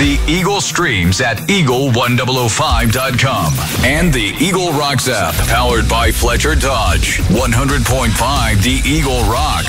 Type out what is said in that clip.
The Eagle streams at eagle1005.com and the Eagle Rocks app, powered by Fletcher Dodge. 100.5 The Eagle Rock.